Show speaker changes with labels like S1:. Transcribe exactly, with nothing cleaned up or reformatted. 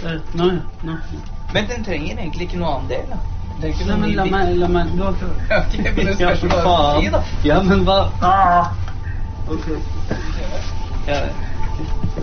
S1: Nå, ja. Nå.
S2: Men den trenger egentlig ikke noe annen del, da. Det er ikke
S1: Nei,
S2: noe
S1: men
S2: ny
S1: la
S2: bit.
S1: meg, la meg, du har ikke...
S2: Ok, men det
S1: Ja,
S2: spørs
S1: for
S2: hva du
S1: faen.
S2: sier, da.
S1: Ja, men hva... Ah! Ok.
S2: Ja, det.